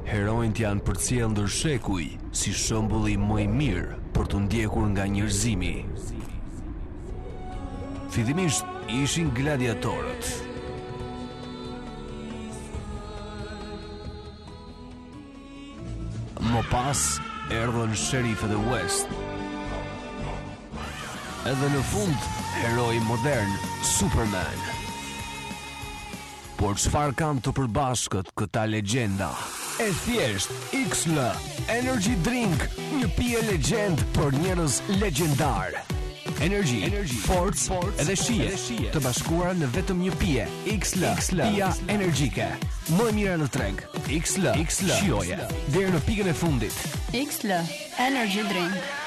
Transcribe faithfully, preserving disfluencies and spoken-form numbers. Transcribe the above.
Heronjt janë përcjellë ndër shekuj si shembulli më i mirë për të ndjekur nga njerëzimi. Fillimisht ishin gladiatorët. Më pas erdhën sherifët e West. Edhe në fund, heroi modern, Superman. Por çfarë kanë të përbashkët këta legjenda? E thjesht, X L Energy Drink, një pije legjend për njerëz legjendar. Energy, force, Sport, edhe shije, të bashkuara në vetëm një pije. X L, pija energjike. Më e mira në treg. X L, shijoje deri në pikën e fundit. X L Energy Drink.